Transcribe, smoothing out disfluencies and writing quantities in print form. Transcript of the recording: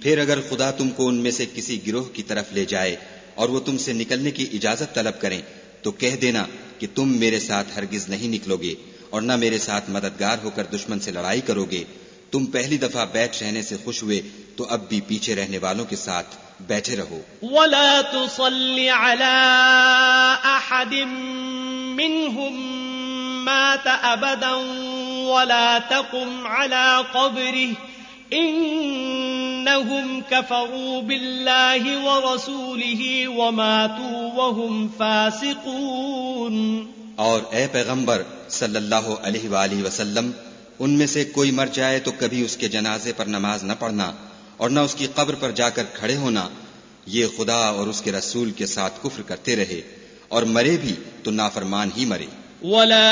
फिर अगर खुदा तुमको उनमें से किसी गिरोह की तरफ ले जाए और वो तुमसे निकलने की इजाजत तलब करें तो कह देना कि तुम मेरे साथ हरगिज नहीं निकलोगे और न मेरे साथ मददगार होकर दुश्मन से लड़ाई करोगे। तुम पहली दफा बैठ रहने से खुश हुए तो अब भी पीछे रहने वालों के साथ बैठे रहो। वला तुसल्ली अला अहदिम मिनहुम मात अबदन वला तकुम अला क़ब्रिहि इन्नहुम कफ़रू बिल्लाहि व रसूलिहि व मातू व हुम फ़ासिक़ून। और ए पैगंबर सल्लल्लाहु अलैहि वसल्लम, उनमें से कोई मर जाए तो कभी उसके जनाजे पर नमाज न पढ़ना और न उसकी कब्र पर जाकर खड़े होना। ये खुदा और उसके रसूल के साथ कुफ्र करते रहे और मरे भी तो नाफरमान ही मरे।